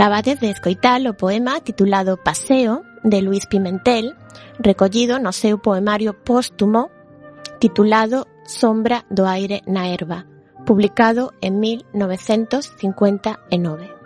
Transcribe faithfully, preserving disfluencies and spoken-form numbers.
Acabades de escoitar o poema titulado Paseo, de Luis Pimentel, recollido no seu poemario póstumo titulado Sombra do aire na herba, publicado en mil novecentos cincuenta e nove.